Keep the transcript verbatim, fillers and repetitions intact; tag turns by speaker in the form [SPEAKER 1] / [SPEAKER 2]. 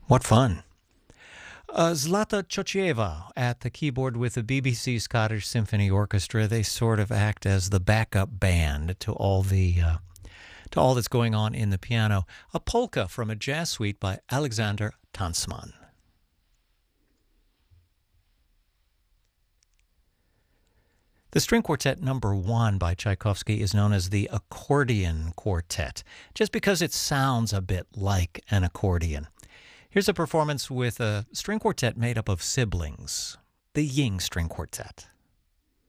[SPEAKER 1] What fun. Uh, Zlata Chochieva at the keyboard with the B B C Scottish Symphony Orchestra. They sort of act as the backup band to all the uh, to all that's going on in the piano. A polka from a jazz suite by Alexander Tansman. The String Quartet number one by Tchaikovsky is known as the Accordion Quartet, just because it sounds a bit like an accordion. Here's a performance with a string quartet made up of siblings, the Ying String Quartet.